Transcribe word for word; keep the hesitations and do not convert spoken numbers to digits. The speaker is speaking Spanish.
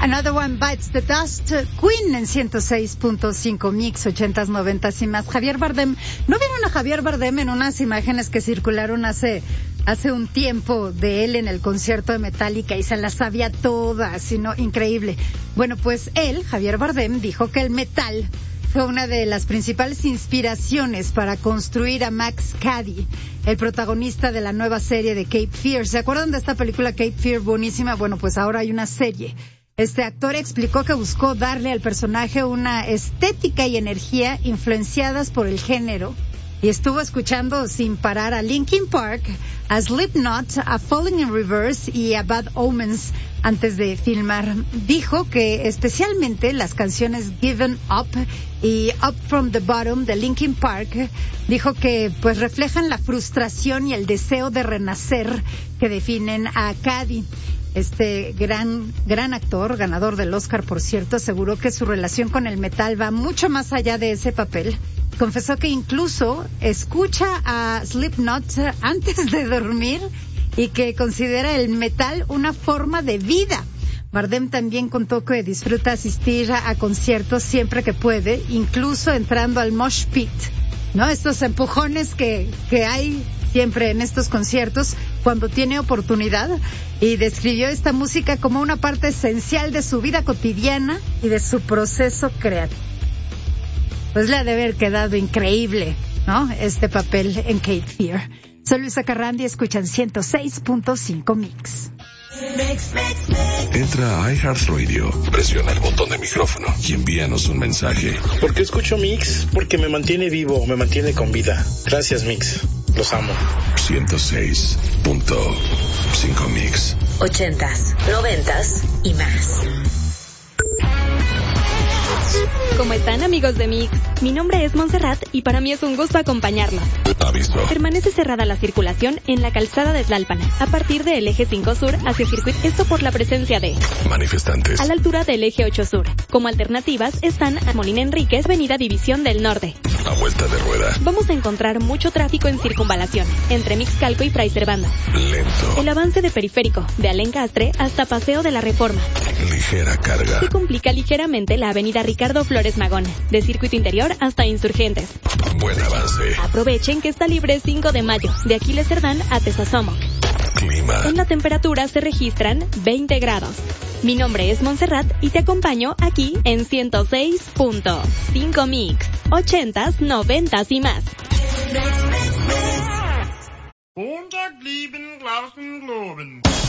Another One Bites the Dust, Queen en ciento seis punto cinco Mix, ochentas, noventas y más. Javier Bardem, ¿no vieron a Javier Bardem en unas imágenes que circularon hace hace un tiempo de él en el concierto de Metallica y se las sabía todas, sino increíble? Bueno, pues él, Javier Bardem, dijo que el metal fue una de las principales inspiraciones para construir a Max Cady, el protagonista de la nueva serie de Cape Fear. ¿Se acuerdan de esta película Cape Fear? Buenísima. Bueno, pues ahora hay una serie. Este actor explicó que buscó darle al personaje una estética y energía influenciadas por el género y estuvo escuchando sin parar a Linkin Park, a Slipknot, a Falling in Reverse y a Bad Omens antes de filmar. Dijo que especialmente las canciones Given Up y Up From the Bottom de Linkin Park, dijo que pues reflejan la frustración y el deseo de renacer que definen a Cady. Este gran gran actor, ganador del Oscar, por cierto, aseguró que su relación con el metal va mucho más allá de ese papel. Confesó que incluso escucha a Slipknot antes de dormir y que considera el metal una forma de vida. Bardem también contó que disfruta asistir a, a conciertos siempre que puede, incluso entrando al mosh pit, ¿no? Estos empujones que, que hay siempre en estos conciertos cuando tiene oportunidad, y describió esta música como una parte esencial de su vida cotidiana y de su proceso creativo. Pues le ha de haber quedado increíble, ¿no? Este papel en Cape Fear. Soy Luisa Carrandi, escuchan ciento seis punto cinco Mix. Entra a iHeartRadio, presiona el botón de micrófono y envíanos un mensaje. ¿Por qué escucho Mix? Porque me mantiene vivo, me mantiene con vida. Gracias, Mix. Los amo. ciento seis punto cinco Mix. Ochentas, noventas y más. ¿Cómo están, amigos de Mix? Mi nombre es Montserrat y para mí es un gusto acompañarlos. Aviso. Permanece cerrada la circulación en la calzada de Tlalpan, a partir del eje cinco Sur hacia Circuit. Esto por la presencia de manifestantes a la altura del eje ocho Sur. Como alternativas están a Molina Enríquez, Avenida División del Norte. A vuelta de rueda. Vamos a encontrar mucho tráfico en circunvalación, entre Mixcalco y Fray Servando. Lento. El avance de Periférico, de Alencastre hasta Paseo de la Reforma. Ligera carga. Se complica ligeramente la avenida Ricardo Flores Magón, de Circuito Interior hasta Insurgentes. Buen avance. Aprovechen que está libre cinco de mayo, de Aquiles Cerdán a Tezasomoc. Clima. En la temperatura se registran veinte grados. Mi nombre es Montserrat y te acompaño aquí en ciento seis punto cinco Mix. Ochentas, noventas y más. hundert lieben Glauben, Globen.